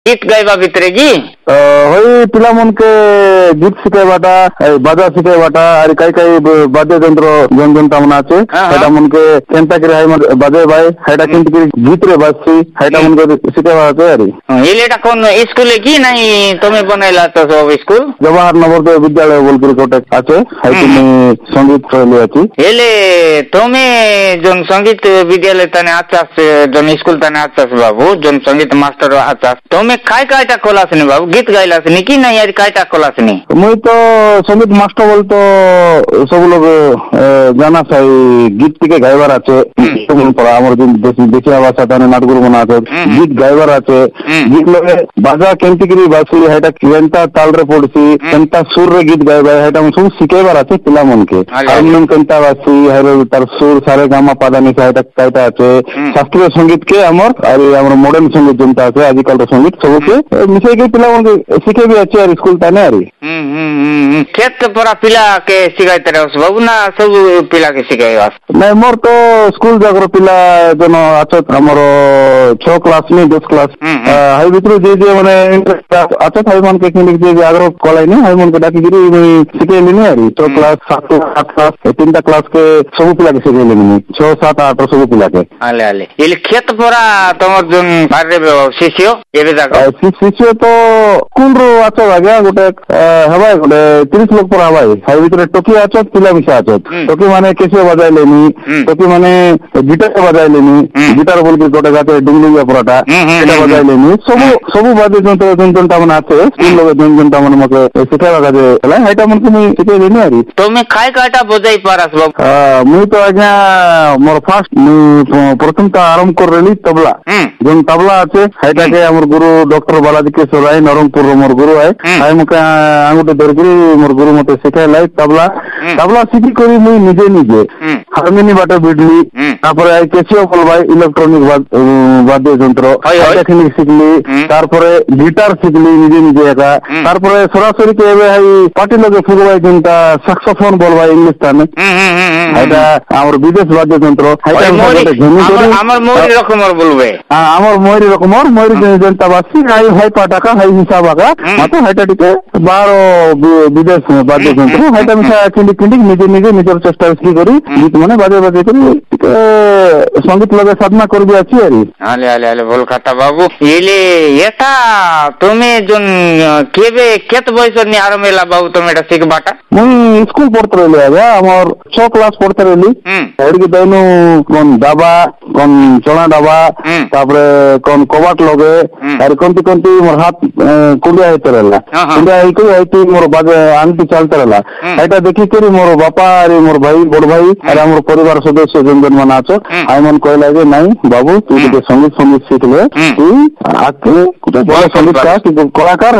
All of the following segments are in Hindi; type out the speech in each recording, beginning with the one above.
गीत गाइबा भितरे की हई पिला मन के गीत शिखाइबाटा बाजा शिखाइबाटा और कई कई वाद्य यंत्र जन जन तामना আছে সেটা मन के केनता करे हाई मन बाजे भाई সেটা কিন্তু गीत रे बाजছি সেটা मन के শিখাইবা আছে আরে এলেটা কোন স্কুলে কি নাই তুমি বনাইলা তো সব স্কুল जवाहर नवोदय विद्यालय बोलकर कोटे আছে হাই তুমি संगीत শৈলী আছে এলে তুমি জন संगीत विद्यालय तने आचास জন स्कूल तने आचास बाबू জন संगीत मास्टर आचास তুমি काय कायटा कोलासनी बाबू गीत गाइलासनी की नहीं यार कायटा कोलासनी मुई तो संगीत मास्टर बोल तो सब लोग जाना चाही गीत टिके गाइबार আছে পড়া আমার দেশিয়া ভাষা তানে নাটগুলো বনা আছে গীত গাইবার আছে গীত লগে বাজা কেমতি করি বাসি হেটা কেনতা তালরে পড়ছি কেনতা সুর রে গীত গাইবা হেটা সব শিখাইবার আছে পিলা মনকে হারমোনিয়াম কেনতা বাসি হারে তার সুর সারে গামা পাদানি হেটা কাইটা আছে শাস্ত্রীয় संगीत के আমার আর আমার মডার্ন संगीत যেটা আছে আজকাল संगीत सबके मिसाई के पिला मन शिखे भी अच्छे और स्कूल ताने आरी खेत परा पिला के सिखाइते रहस बाबू ना सब पिला के सिखाइबा नहीं मोर तो स्कूल जागर पिला जन आछत हमर 6 क्लास में 10 क्लास हाई भितर जे माने आछत हाई मन के जे आग्रह कलाई ने हाई मन के डाकी गिरी सिखाइली ने आरी 6 क्लास 7 8 क्लास 3टा क्लास के सब पिला के सिखाइली ने 6 7 8 सब पिला के आले आले इले खेत परा तमर जन बारे शिष्य एबे शिष्य तो कौन रो आछो आगे गोटे हवाई गोटे 30 लोग पर हवाई हाई भितर टोकी आछत पिला मिसा आछत टोकी माने कैसे बजाइलेनी टोकी माने गिटार बजाइलेनी गिटार बोल के गोटे गाते डुंगडुंगिया पराटा এটা बजाइलेनी सब वाद्य যন্ত্র যন্ত্রটা মানে আছে স্কুল লোক যন্ত্রটা মানে মকে শিখাইবা কাজে হলা এটা মনে তুমি শিখাই দেনি আরি তুমি খাই কাটা বজাই পারাস বাবু মুই তো আজ্ঞা মোর ফার্স্ট প্রথমটা আরম্ভ করলি তবলা जोन तबला আছে সেটাকে আমার গুরু ডক্টর বালাজি কেশর রায় নরমপুর মোর গুরু হয় তাই মুকে আঙ্গুটে ধরকি মোর গুরু মতে শিখাইলাই তবলা শিখি করি মুই নিজে নিজে হারমোনি বাটা বিডলি তারপরে আই কেসিও বলবাই ইলেকট্রনিক বাদ্য যন্ত্র টেকনিক শিখলি তারপরে গিটার শিখলি নিজে নিজে একা তারপরে সরাসরি কে এবে হাই পার্টি লগে ফুগবাই যেটা স্যাক্সোফোন বলবাই ইংলিশ টানে এটা আমার বিদেশ বাদ্য যন্ত্র আমার ময়ূরী রকমের বলবে আমার ময়ূরী রকমের ময়ূরী যেটা বাসি হাই হাই পাটাকা হাই হিসাব আকা মাত্র হাইটা টিকে 12 বিদেশ বাদ্য যন্ত্র হাইটা মিশা কিন্ডিক কিন্ডিক নিজে নিজে নিজের চেষ্টা করি গীত মানে বাজে বাজে করি संगीत लगे साधना करबी आछि आरी आले आले आले बोल खाता बाबू एले एटा तुमे जोन केबे केत बयस नि आरमेला बाबू तुमे एटा शिखबाटा मुई स्कूल पढ़ते रहले आगा हमर 6 क्लास पढ़ते रहली एडकी दैनु कोन दाबा कोन चना दाबा तापरे कोन कबाट लगे और कोनती कोनती मोर हाथ कुंडिया हेते रहला कुंडिया हेती मोर बाजे आंटी चलते रहला एटा देखि करी मोर बापा और मोर भाई बड़ भाई और हमर परिवार सदस्य जन जन माना आछो आई मन कहला जे नहीं बाबू तू तो संगीत सीख ले तू आके बड़ा संगीतकार तू कलाकार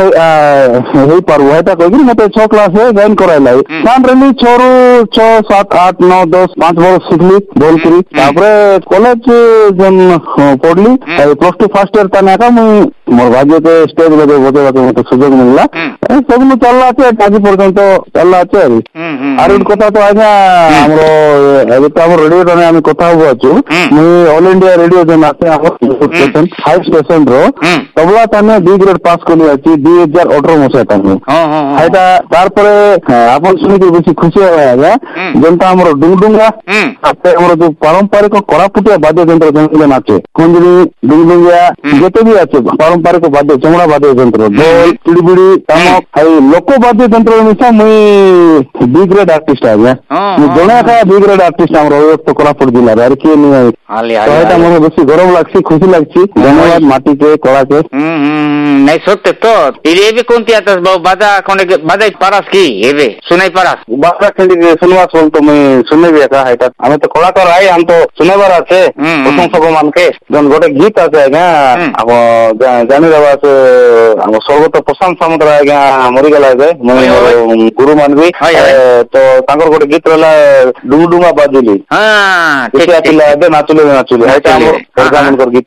हे पारबो एटा कहि मते 6 क्लास है जॉइन कराइला मान रली 6 7 8 9 10 5 वर्ष सिखली बोल करी तापरे कॉलेज जन पढ़ली प्लस 2 फर्स्ट ईयर तने का मुई मोर भाग्य के स्टेज लगे बजे मते सुयोग मिलला सब नु चलला আছে आज पर्यंत चलला আছে আর এই কথা তো আগে আমরো এবে তো আমর রেডিও টানে আমি কথা হবো আছো মুই অল ইন্ডিয়া রেডিও জেন আছে আমর স্টেশন 5 স্টেশন रो তবলা তানে বি গ্রেড পাস করি আছি 2018 মসে তানে এটা তারপরে আপন শুনি কি বেশি খুশি হয় আগে যেটা আমর ডুংডুঙ্গা আছে আমর যে পারম্পরিক কড়াপুটিয়া বাদ্য যন্ত্র যেন আছে কুঞ্জরি ডুংডুঙ্গিয়া যেতে भी আছে পারম্পরিক বাদ্য চমড়া বাদ্য যন্ত্র ঢোল পিড়িবিড়ি তামক এই লোক বাদ্য যন্ত্র মিশা মুই বি গ্রেড আর্টিস্ট আগে জনে কা বি গ্রেড আর্টিস্ট আমর ওয়ত কোরাপুট জেলা আর কি নি আলে আলে এটা মনে বেশি গরম লাগছে খুশি লাগছে ধন্যবাদ মাটি কে কলা কে নাই সত্য তো এবে কোনটি আতাস বাজা কোনে বাজাই পারাস কি এবে শুনাই পারাস বাজা খেলি শুনবা বল তো মই শুনবি একা এটা আমি তো কলাকার আই আম তো শুনাবার আছে প্রশংসক মানকে জন গোটে গীত আছে আজ্ঞা আব জানি দেবা আছে আম সর্বত প্রশান্ত সামন্ত আজ্ঞা মরি গলা যে মই গুরু মানবি তো তাঙ্কর গোটে গীত রলা ডুমডুমা বাজুলি ঠিক আছে এবে নাচুলি নাচুলি এটা আমার প্রোগ্রামকর গীত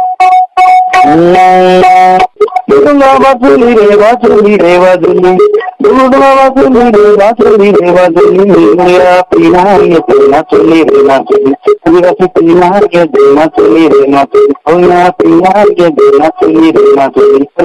ডুমডুমা বাজুলি রে বাজুলি রে বাজুলি ডুমডুমা বাজুলি রে বাজুলি রে বাজুলি মিয়া পিনা কে নাচুলি রে নাচুলি পুরা পিনা কে নাচুলি রে নাচুলি ওয়া পিনা কে নাচুলি রে নাচুলি